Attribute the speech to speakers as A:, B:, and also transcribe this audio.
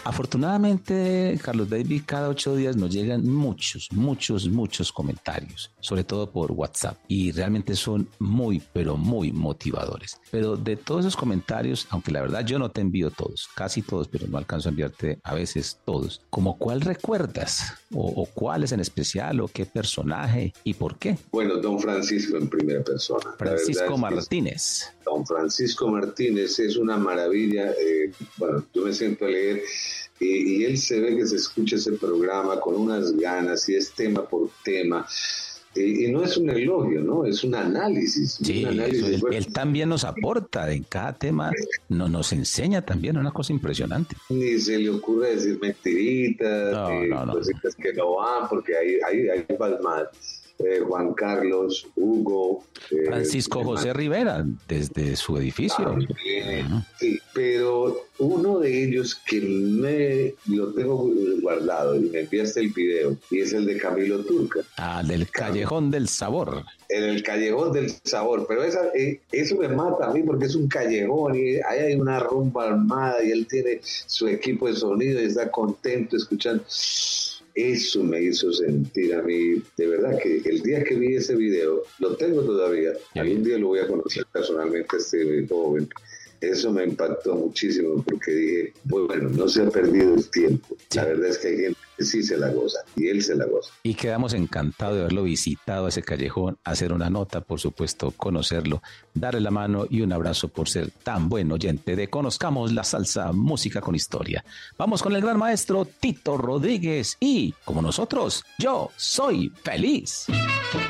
A: Afortunadamente, Carlos David, cada 8 días nos llegan muchos comentarios, sobre todo por WhatsApp, y realmente son muy, pero muy motivadores. Pero de todos esos comentarios, aunque la verdad yo no te envío todos, casi todos, pero no alcanzo a enviarte a veces todos, ¿como cuál recuerdas? ¿O cuáles en especial? ¿O qué personaje? ¿Y por qué?
B: Bueno, don Francisco en primera persona.
A: Francisco Martínez.
B: Don Francisco Martínez es una maravilla. Bueno, yo me siento a leer y él se ve que se escucha ese programa con unas ganas y es tema por tema. Y no es un elogio, ¿no? Es un análisis.
A: Sí,
B: un análisis
A: él también nos aporta en cada tema, nos enseña también una cosa impresionante.
B: Ni se le ocurre decir mentiritas, cositas que no van, porque hay palmas. Juan Carlos, Hugo,
A: Francisco José Rivera, desde su edificio.
B: Sí, pero uno de ellos que lo tengo guardado y me enviaste el video, y es el de Camilo Turca.
A: Del Callejón del Sabor.
B: En el Callejón del Sabor, pero eso me mata a mí porque es un callejón y ahí hay una rumba armada y él tiene su equipo de sonido y está contento escuchando. Eso me hizo sentir a mí, de verdad, que el día que vi ese video, lo tengo todavía, algún día lo voy a conocer personalmente a este joven. Eso me impactó muchísimo porque dije, bueno, no se ha perdido el tiempo. Sí. La verdad es que hay gente que sí se la goza y él se la goza.
A: Y quedamos encantados de haberlo visitado a ese callejón, hacer una nota, por supuesto, conocerlo, darle la mano y un abrazo por ser tan buen oyente de Conozcamos la Salsa, música con historia. Vamos con el gran maestro Tito Rodríguez y, como nosotros, yo soy feliz.